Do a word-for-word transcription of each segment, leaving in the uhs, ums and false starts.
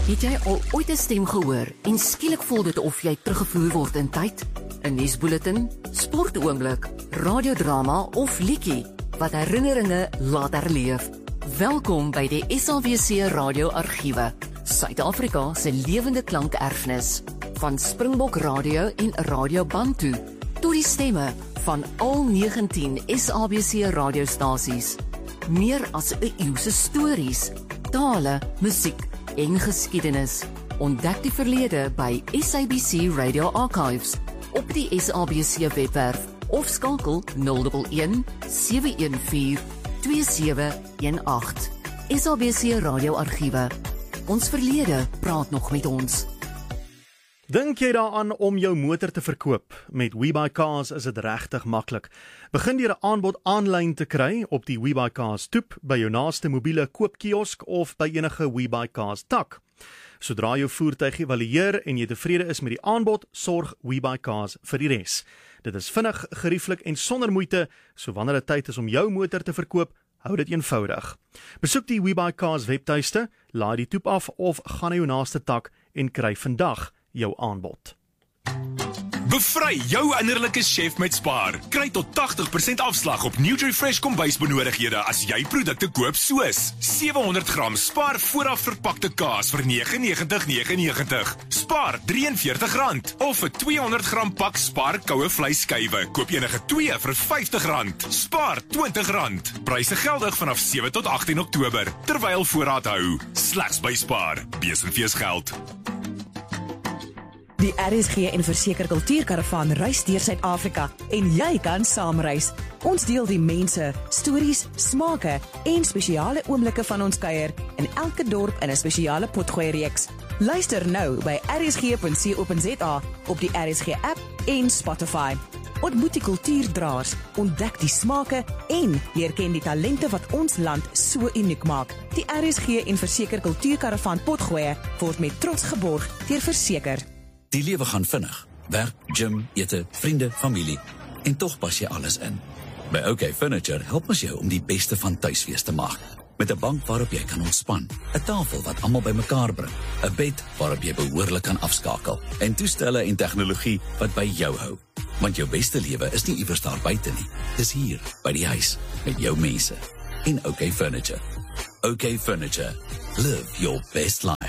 Het jy al ooit 'n stem gehoor en skielik voel dit of jy teruggevoer word in tyd? 'n Nuusbulletin, sportoomblik, radiodrama of liedjie wat herinneringe laat herleef. Welkom by die S A B C Radio Argiewe, Suid-Afrika se lewende klankerfenis. Van Springbok Radio en Radio Bantu tot die stemme van al negentien S A B C radiostasies. Meer as 'n eeu se stories, tale, musiek en geskiedenis. Ontdek die verlede by S A B C Radio Archives op die S A B C webwerf of skakel nul een een, sewe een vier, twee sewe een agt. S A B C Radio Argiewe. Ons verlede praat nog met ons. Dink jy daaraan om jou motor te verkoop? Met WeBuyCars is dit regtig maklik. Begin deur 'n aanbod aanlyn te kry op die WeBuyCars toep by jou naaste mobiele koopkiosk of by enige WeBuyCars tak. Sodra jou voertuig geëvalueer en jy tevrede is met die aanbod, sorg WeBuyCars vir die res. Dit is vinnig, gerieflik en sonder moeite, so wanneer dit tyd is om jou motor te verkoop, hou dit eenvoudig. Besoek die WeBuyCars webtuiste, laai die toep af of gaan na jou naaste tak en kry vandag jou aanbod. Bevry jou innerlike chef met Spar. Kry tot tagtig persent afslag op NutriFresh kombuisbenodighede as jy produkte koop soos sewe honderd gram Spar vooraf verpakte kaas vir nege negentig negenennegentig. Spar R vyf drie rand of 'n tweehonderd gram pak Spar koue vleisskywe. Koop enige twee vir vyftig rand. Spar twintig rand. Pryse geldig vanaf sewe tot agttien Oktober terwyl voorraad hou. Slegs by Spar. Besenfees geld. Die R S G en Verseker Kultuurkaravaan reis deur Suid-Afrika en jy kan saamreis. Ons deel die mense, stories, smake en spesiale oomblikke van ons kuier in elke dorp in 'n spesiale potgooi reeks. Luister nou by r s g punt co punt z a op die R S G app en Spotify. Ontmoet die kultuurdraers, ontdek die smake en leer ken die talente wat ons land so uniek maak. Die R S G en Verseker Kultuurkaravaan potgooi word met trots geborg deur Verseker. Die lewe gaan vinnig. Werk, gym, ete, vriende, familie. En tog pas jy alles in. By OK Furniture help ons jou om die beste van tuisfees te maak. Met 'n bank waarop jy kan ontspan, 'n tafel wat almal bymekaar bring, 'n bed waarop jy behoorlik kan afskakel en toestelle en tegnologie wat by jou hou. Want jou beste lewe is nie iewers daar buite nie. Dis hier, by die huis, met jou mense. En OK Furniture. OK Furniture. Live your best life.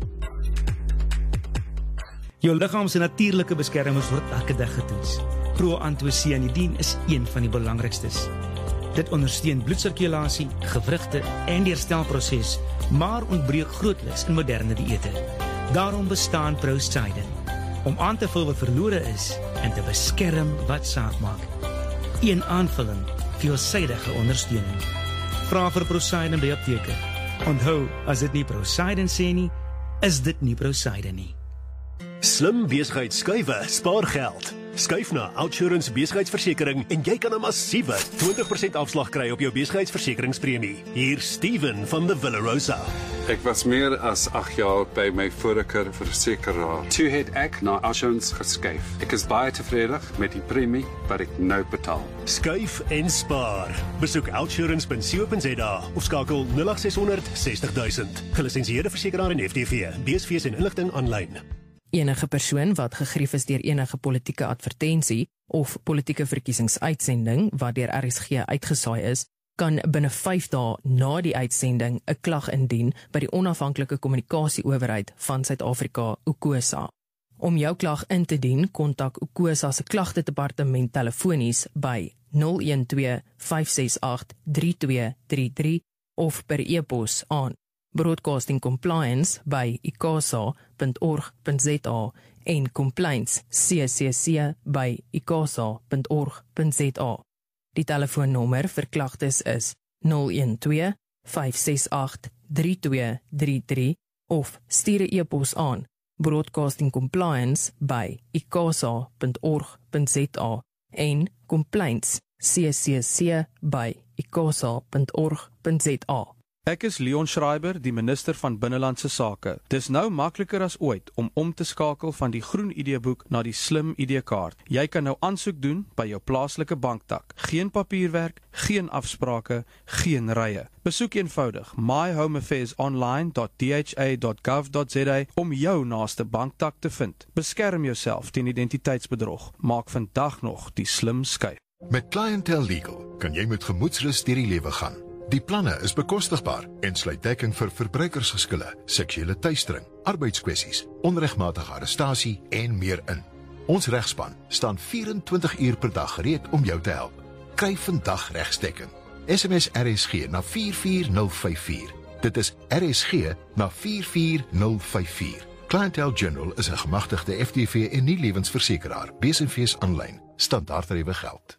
Jou liggaam se natuurlike beskermers word elke dag getoets. Proantocyanidin is een van die belangrikstes. Dit ondersteun bloedsirkulasie, gewrigte en die herstelproses, maar ontbreek grootliks in moderne dieete. Daarom bestaan Procyden, om aan te vul wat verlore is en te beskerm wat saak maak. Een aanvulling, veelsidige ondersteuning. Vra vir Procyden by apteke. Onthou, as dit nie Procyden sê nie, is dit nie Procyden nie. Slim besigheidsskuiwe spaar geld. Skuif na Outsurance besigheidsversekering en jy kan 'n massiewe twintig persent afslag kry op jou besigheidsversekeringspremie. Hier Steven van the Villa Rosa. Ek was meer as agt jaar by my vorige versekeraar. Toe het ek na Outsurance geskuif. Ek is baie tevrede met die premie wat ek nou betaal. Skuif en spaar. Besoek outsurance punt co punt z a of skakel nul agt ses honderd sestig duisend. Gelisensieerde versekeraar en F T V. B S V's en inligting aanlyn. Enige persoon wat gegrief is deur enige politieke advertensie of politieke verkiesingsuitsending wat deur R S G uitgesaai is, kan binne vyf dae na die uitsending 'n klag indien by die onafhanklike kommunikasieowerheid van Suid-Afrika, UKOSA. Om jou klag in te dien, kontak UKOSA se klagtedepartement telefonies by nul een twee vyf ses agt drie twee drie drie of per e-pos aan Broadcasting Compliance by i k a s a punt org punt z a en Complaints C C C by i k a s a punt org punt z a. Die telefoonnommer vir klagtes is nul een twee vyf ses agt drie twee drie drie of stuur 'n e-pos aan Broadcasting Compliance by i k a s a punt org punt z a en Complaints C C C by i k a s a punt org punt z a. Ek is Leon Schreiber, die minister van Binnelandse Sake. Dis nou makliker as ooit om om te skakel van die groen I D-boek na die slim I D-kaart. Jy kan nou aansoek doen by jou plaaslike banktak. Geen papierwerk, geen afsprake, geen rye. Besoek eenvoudig my home affairs online dot d h a dot gov dot z a om jou naaste banktak te vind. Beskerm jouself teen identiteitsbedrog. Maak vandag nog die slim skuif. Met Clientele Legal kan jy met gemoedsrus deur die lewe gaan. Die planne is bekostigbaar en sluit dekking vir verbruikersgeskille, seksuele teistering, arbeidskwessies, onregmatige arrestasie en meer in. Ons regspan staan vyf-en-twintig uur per dag gereed om jou te help. Kry vandag regsdekking. S M S R S G na vier vier nul vyf vier. Dit is R S G na vier vier nul vyf vier. Clientele General is 'n gemagtigde F T V en nie lewensversekeraar. B S V's aanlyn. Standaardtariewe geld.